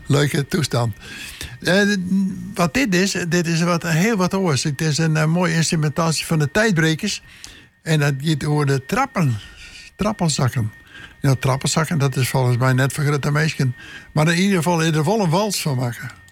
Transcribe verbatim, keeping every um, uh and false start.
Leuke toestand. Uh, wat dit is, dit is wat, heel wat anders. Het is een uh, mooie instrumentatie van de Tijdbrekers. En dat gaat over de trappen. Trappenzakken. Ja, trappenzakken, dat is volgens mij net voor grote meisjes. Maar in ieder geval, er er wel een wals van maken.